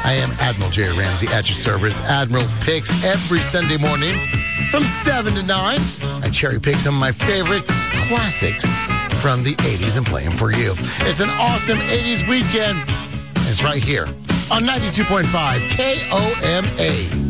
I am Admiral Jerry Ramsey at your service. Admiral's Picks every Sunday morning from 7 to 9. I cherry pick some of my favorite classics from the 80s and play them for you. It's an awesome 80s weekend. It's right here on 92.5 KOMA.